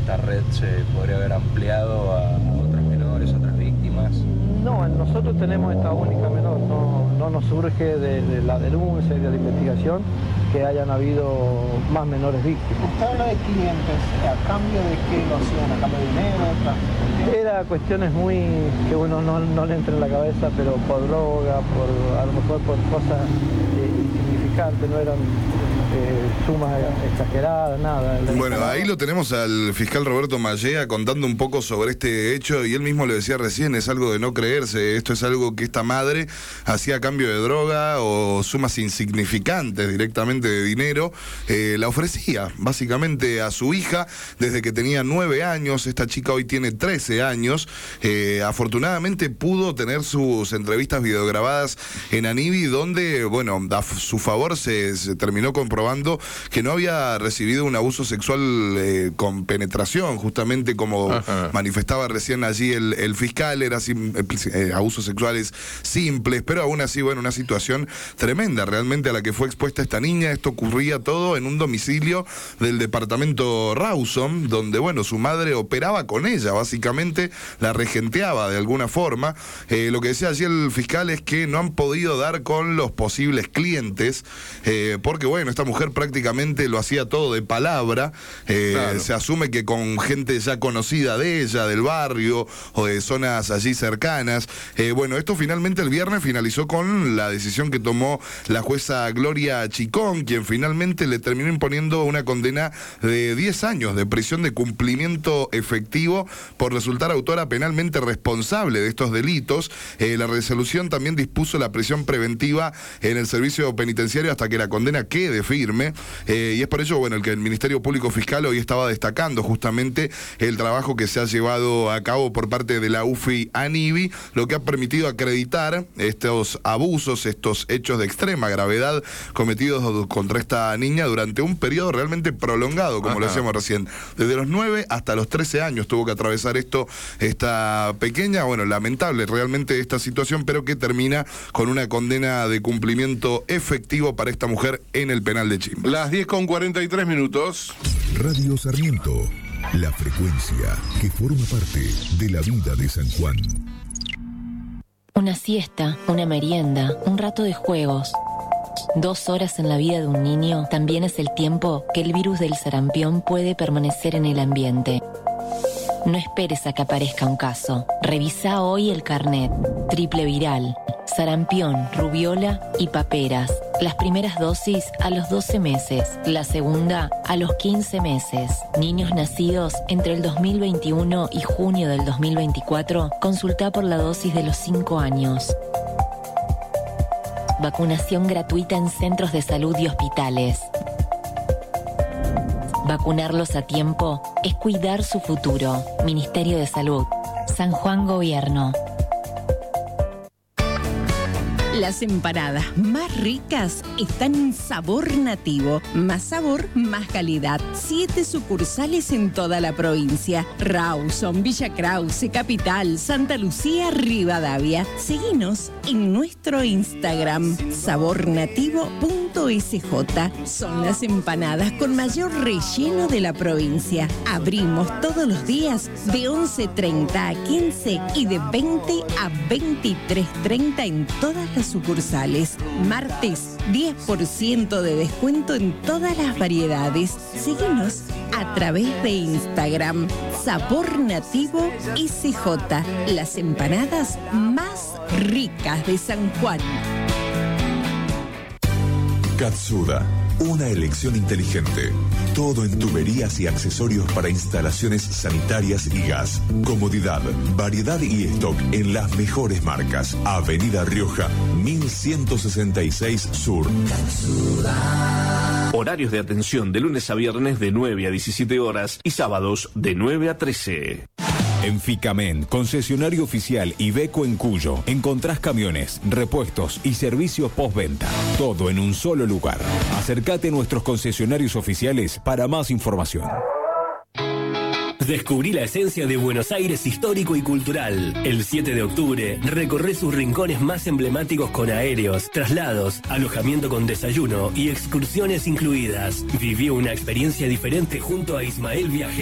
esta red se podría haber ampliado a otros menores, otras víctimas. No, nosotros tenemos esta única menor, no nos surge de la denuncia y de la investigación que hayan habido más menores víctimas. Usted habla de clientes, ¿a cambio de qué lo hacían? ¿A cambio de dinero? Era cuestiones muy que uno no le entra en la cabeza, pero por droga, a lo mejor por cosas insignificantes, no eran sumas exageradas, nada. Bueno, ahí lo tenemos al fiscal Roberto Mallea contando un poco sobre este hecho, y él mismo le decía recién, es algo de no creerse, esto es algo que esta madre hacía a cambio de droga o sumas insignificantes directamente de dinero, la ofrecía básicamente a su hija desde que tenía 9 años, esta chica hoy tiene 13 años, afortunadamente pudo tener sus entrevistas videograbadas en Anivi, donde, bueno, a su favor se terminó comprobando que no había recibido un abuso sexual con penetración, justamente como manifestaba recién allí el fiscal, era abusos sexuales simples, pero aún así, bueno, una situación tremenda realmente a la que fue expuesta esta niña. Esto ocurría todo en un domicilio del departamento Rawson, donde, bueno, su madre operaba con ella, básicamente la regenteaba de alguna forma. Lo que decía allí el fiscal es que no han podido dar con los posibles clientes, porque, bueno, esta mujer prácticamente lo hacía todo de palabra, claro. Se asume que con gente ya conocida de ella, del barrio o de zonas allí cercanas. Bueno, esto finalmente el viernes finalizó con la decisión que tomó la jueza Gloria Chicón, quien finalmente le terminó imponiendo una condena de 10 años de prisión de cumplimiento efectivo por resultar autora penalmente responsable de estos delitos. La resolución también dispuso la prisión preventiva en el servicio penitenciario hasta que la condena quede firme, y es por ello, bueno, que el Ministerio Público Fiscal hoy estaba destacando justamente el trabajo que se ha llevado a cabo por parte de la UFI Anivi, lo que ha permitido acreditar estos abusos, estos hechos de extrema gravedad cometidos contra esta niña durante un periodo realmente prolongado, como lo decíamos recién, desde los 9 hasta los 13 años tuvo que atravesar esta pequeña, bueno, lamentable realmente esta situación, pero que termina con una condena de cumplimiento efectivo para esta mujer en el penal de Chimba. Las 10:43. Radio Sarmiento, la frecuencia que forma parte de la vida de San Juan. Una siesta, una merienda, un rato de juegos. 2 horas en la vida de un niño también es el tiempo que el virus del sarampión puede permanecer en el ambiente. No esperes a que aparezca un caso. Revisa hoy el carnet. Triple viral, sarampión, rubiola y paperas. Las primeras dosis a los 12 meses, la segunda a los 15 meses. Niños nacidos entre el 2021 y junio del 2024, consulta por la dosis de los 5 años. Vacunación gratuita en centros de salud y hospitales. Vacunarlos a tiempo es cuidar su futuro. Ministerio de Salud. San Juan Gobierno. Las empanadas más ricas están en Sabor Nativo. Más sabor, más calidad. 7 sucursales en toda la provincia. Rawson, Villa Krause, Capital, Santa Lucía, Rivadavia. Seguinos en nuestro Instagram, sabornativo.sj. Son las empanadas con mayor relleno de la provincia. Abrimos todos los días de 11:30 a 15 y de 20 a 23:30 en todas las sucursales. Martes, 10% de descuento en todas las variedades. Síguenos a través de Instagram, Sabor Nativo SJ. Las empanadas más ricas de San Juan. Katsuda, una elección inteligente. Todo en tuberías y accesorios para instalaciones sanitarias y gas. Comodidad, variedad y stock en las mejores marcas. Avenida Rioja, 1166 Sur. Katsuda. Horarios de atención de lunes a viernes de 9 a 17 horas y sábados de 9 a 13. En Ficamen, concesionario oficial Iveco en Cuyo, encontrás camiones, repuestos y servicios postventa. Todo en un solo lugar. Acércate a nuestros concesionarios oficiales para más información. Descubrí la esencia de Buenos Aires histórico y cultural. El 7 de octubre recorré sus rincones más emblemáticos con aéreos, traslados, alojamiento con desayuno y excursiones incluidas. Viví una experiencia diferente junto a Ismael Viaje.